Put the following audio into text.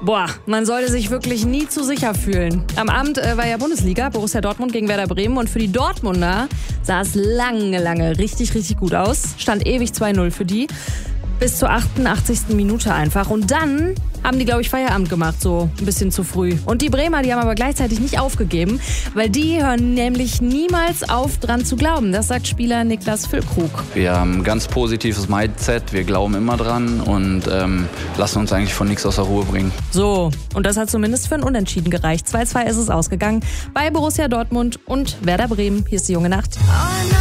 Boah, man sollte sich wirklich nie zu sicher fühlen. Am Abend war ja Bundesliga, Borussia Dortmund gegen Werder Bremen. Und für die Dortmunder sah es lange richtig gut aus. Stand ewig 2-0 für die. Bis zur 88. Minute einfach. Und dann haben die, glaube ich, Feierabend gemacht, so ein bisschen zu früh. Und die Bremer, die haben aber gleichzeitig nicht aufgegeben, weil die hören nämlich niemals auf, dran zu glauben. Das sagt Spieler Niklas Füllkrug. Wir haben ein ganz positives Mindset, wir glauben immer dran und lassen uns eigentlich von nichts aus der Ruhe bringen. So, und das hat zumindest für ein Unentschieden gereicht. 2-2 ist es ausgegangen bei Borussia Dortmund und Werder Bremen. Hier ist die junge Nacht.